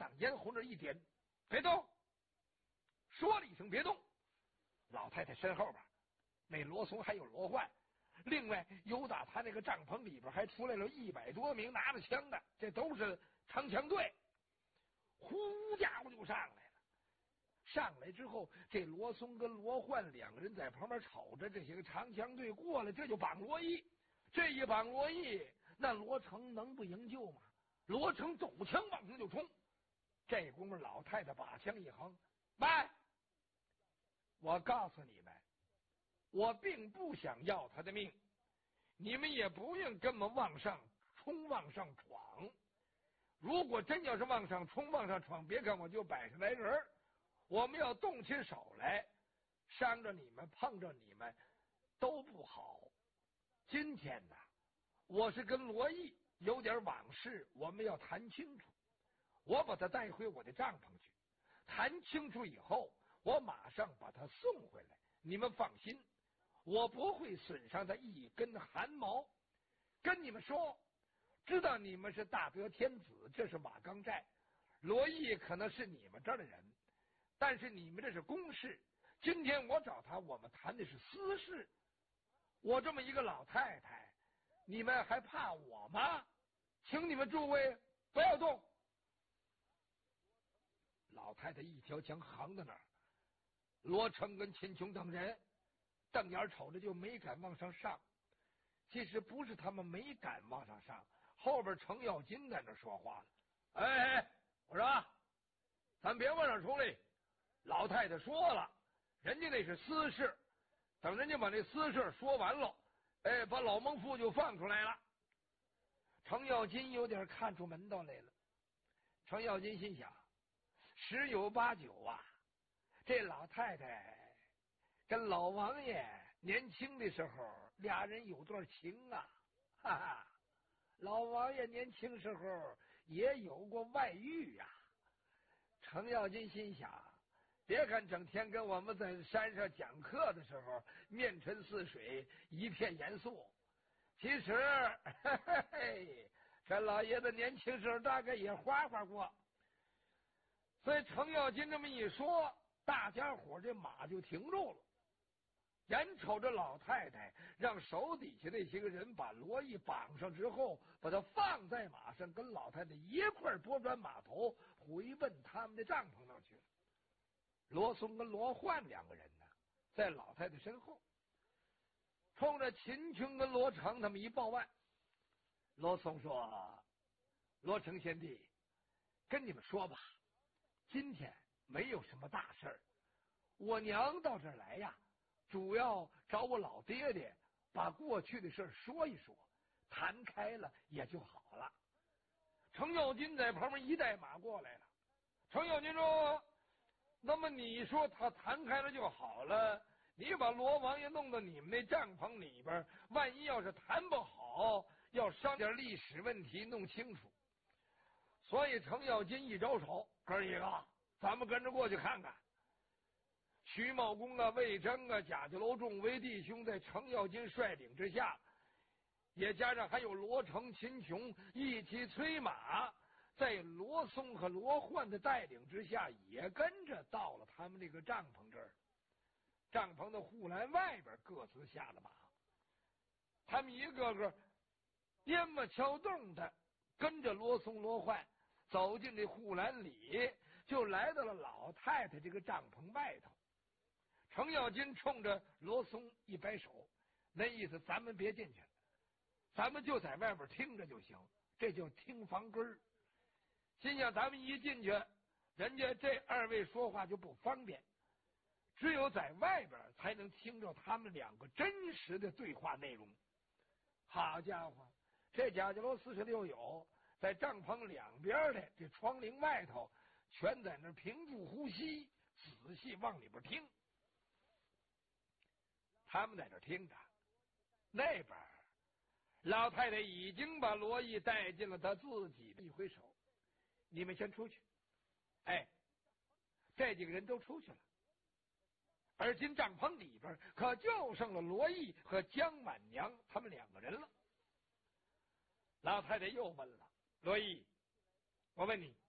上烟红这一点，别动，说了一声别动。老太太身后边那罗松还有罗焕，另外有打他那个帐篷里边还出来了100多名拿着枪的，这都是长枪队，呼家伙就上来了。上来之后，这罗松跟罗焕2个人在旁边瞅着，这些个长枪队过来，这就绑罗毅。这一绑罗毅，那罗成能不营救吗？罗成抖枪往上就冲。这功夫老太太把枪一横，慢！我告诉你们，我并不想要他的命，你们也不用跟我往上冲往上闯。如果真要是往上冲往上闯，别看我就100来人，我们要动起手来，伤着你们碰着你们都不好。今天呢，我是跟罗毅有点往事，我们要谈清楚。我把他带回我的帐篷去，谈清楚以后，我马上把他送回来。你们放心，我不会损伤他一根汗毛。跟你们说，知道你们是大德天子，这是瓦岗寨，罗毅可能是你们这儿的人，但是你们这是公事。今天我找他，我们谈的是私事。我这么一个老太太，你们还怕我吗？请你们诸位不要动。老太太一条枪横在那儿，罗成跟秦琼等人瞪眼瞅着，就没敢往上上。其实不是他们没敢往上上，后边程咬金在那说话了：“哎，我说咱别往上冲来。老太太说了，人家那是私事，等人家把那私事说完了，把老孟父就放出来了。”程咬金有点看出门道来了。程咬金心想，10有8九啊，这老太太跟老王爷年轻的时候俩人有段情啊，哈哈！老王爷年轻时候也有过外遇呀。程咬金心想，别看整天跟我们在山上讲课的时候面沉似水，一片严肃，其实嘿嘿，这老爷子年轻时候大概也花花过。所以程咬金这么一说，大家伙这马就停住了，眼瞅着老太太让手底下那些个人把罗毅绑上之后，把他放在马上，跟老太太一块拨转马头回奔他们的帐篷上去了。罗松跟罗焕2个人呢，在老太太身后，冲着秦琼跟罗成他们一报案。罗松说：“罗成贤弟，跟你们说吧，今天没有什么大事儿，我娘到这儿来呀，主要找我老爹爹把过去的事儿说一说，谈开了也就好了。”程咬金在旁边一带马过来了。程咬金说：“那么你说他谈开了就好了，你把罗王爷弄到你们那帐篷里边，万一要是谈不好，要伤点历史问题，弄清楚。”所以程咬金一招手，哥几个，咱们跟着过去看看。徐茂公啊、魏征啊、贾家楼众位弟兄在程咬金率领之下，也加上还有罗成、秦琼一起催马，在罗松和罗焕的带领之下，也跟着到了他们这个帐篷这儿。帐篷的护栏外边各自下了马，他们一个个颠么敲动的跟着罗松、罗焕走进这护栏里，就来到了老太太这个帐篷外头。程咬金冲着罗松一摆手，那意思咱们别进去了，咱们就在外边听着就行，这叫听房根儿。心想咱们一进去，人家这2位说话就不方便，只有在外边才能听着他们2个真实的对话内容。好家伙，这贾家楼46友在帐篷两边的这窗棂外头，全在那屏住呼吸，仔细往里边听。他们在这听着，那边老太太已经把罗毅带进了他自己的。一挥手，你们先出去。哎，这几个人都出去了，而今帐篷里边可就剩了罗毅和江满娘他们2个人了。老太太又问了：“罗毅，我问你，